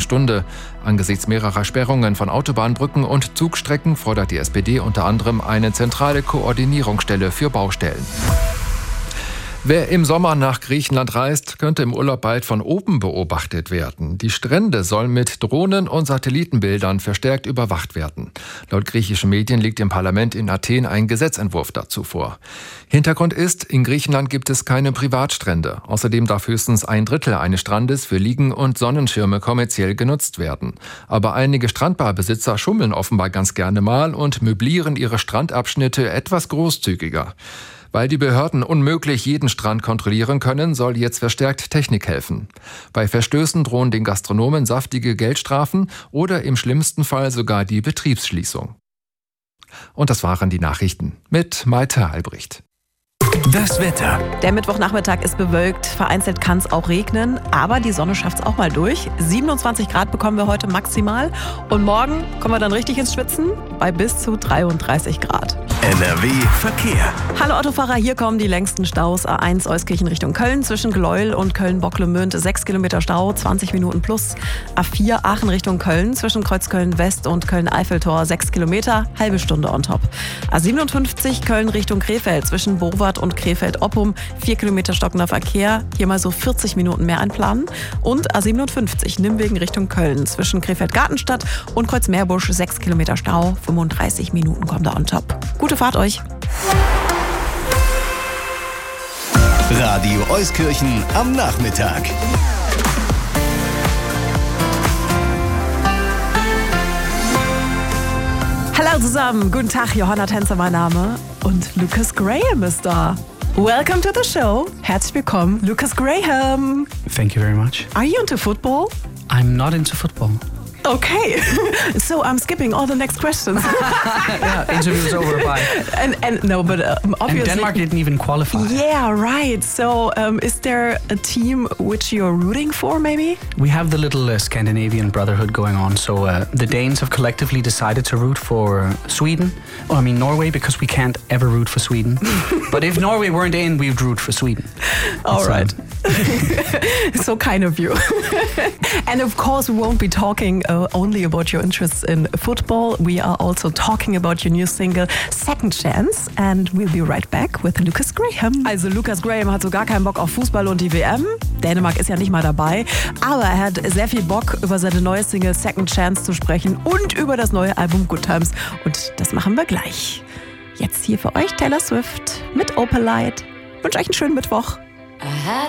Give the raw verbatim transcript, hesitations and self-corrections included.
Stunde. Angesichts mehrerer Sperrungen von Autobahnbrücken und Zugstrecken fordert die S P D unter anderem eine zentrale Koordinierungsstelle für Baustellen. Wer im Sommer nach Griechenland reist, könnte im Urlaub bald von oben beobachtet werden. Die Strände sollen mit Drohnen und Satellitenbildern verstärkt überwacht werden. Laut griechischen Medien liegt im Parlament in Athen ein Gesetzentwurf dazu vor. Hintergrund ist, in Griechenland gibt es keine Privatstrände. Außerdem darf höchstens ein Drittel eines Strandes für Liegen- und Sonnenschirme kommerziell genutzt werden. Aber einige Strandbarbesitzer schummeln offenbar ganz gerne mal und möblieren ihre Strandabschnitte etwas großzügiger. Weil die Behörden unmöglich jeden Strand kontrollieren können, soll jetzt verstärkt Technik helfen. Bei Verstößen drohen den Gastronomen saftige Geldstrafen oder im schlimmsten Fall sogar die Betriebsschließung. Und das waren die Nachrichten mit Maite Albrecht. Das Wetter. Der Mittwochnachmittag ist bewölkt, vereinzelt kann es auch regnen, aber die Sonne schafft es auch mal durch. siebenundzwanzig Grad bekommen wir heute maximal und morgen kommen wir dann richtig ins Schwitzen bei bis zu dreiunddreißig Grad. N R W Verkehr. Hallo Autofahrer, hier kommen die längsten Staus. A eins Euskirchen Richtung Köln zwischen Gleuel und Köln-Bocklemünd, sechs Kilometer Stau, zwanzig Minuten plus. A vier Aachen Richtung Köln zwischen Kreuzköln West und Köln-Eiffeltor, sechs Kilometer, halbe Stunde on top. A siebenundfünfzig Köln Richtung Krefeld zwischen Bowart und Krefeld-Oppum, vier Kilometer stockender Verkehr, hier mal so vierzig Minuten mehr einplanen. Und A siebenundfünfzig Nimwegen Richtung Köln zwischen Krefeld-Gartenstadt und Kreuzmeerbusch, sechs Kilometer Stau, fünfunddreißig Minuten kommt da on top. Gute Fahrt euch! Radio Euskirchen am Nachmittag. Hallo zusammen, guten Tag, Johanna Tänzer mein Name und Lucas Graham ist da. Welcome to the show. Herzlich willkommen, Lucas Graham. Thank you very much. Are you into football? I'm not into football. Okay, so I'm skipping all the next questions. Yeah, interview's over, bye. And, and no, but um, obviously... And Denmark didn't even qualify. Yeah, right. So um, is there a team which you're rooting for, maybe? We have the little uh, Scandinavian brotherhood going on. So uh, the Danes have collectively decided to root for uh, Sweden. Or I mean Norway, because we can't ever root for Sweden. But if Norway weren't in, we'd root for Sweden. All That's, right. Um... So kind of you. And of course, we won't be talking uh, only about your interests in football. We are also talking about your new single Second Chance. And we'll be right back with Lucas Graham. Also Lucas Graham hat so gar keinen Bock auf Fußball und die W M. Dänemark ist ja nicht mal dabei. Aber er hat sehr viel Bock, über seine neue Single Second Chance zu sprechen und über das neue Album Good Times. Und das machen wir gleich. Jetzt hier für euch Taylor Swift mit Opalite. Ich wünsche euch einen schönen Mittwoch.